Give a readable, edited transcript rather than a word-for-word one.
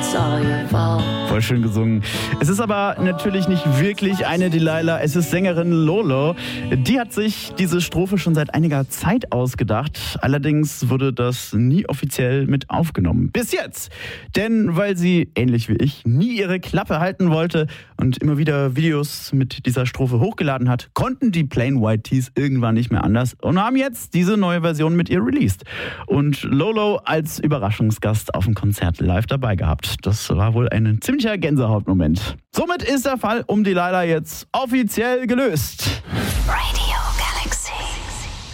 Voll schön gesungen. Es ist aber natürlich nicht wirklich eine Delilah, es ist Sängerin Lolo. Die hat sich diese Strophe schon seit einiger Zeit ausgedacht. Allerdings wurde das nie offiziell mit aufgenommen. Bis jetzt. Denn weil sie, ähnlich wie ich, nie ihre Klappe halten wollte und immer wieder Videos mit dieser Strophe hochgeladen hat, konnten die Plain White T's irgendwann nicht mehr anders und haben jetzt diese neue Version mit ihr released. Und Lolo als Überraschungsgast auf dem Konzert live dabei gehabt. Das war wohl ein ziemlicher Gänsehautmoment. Somit ist der Fall um Delilah jetzt offiziell gelöst.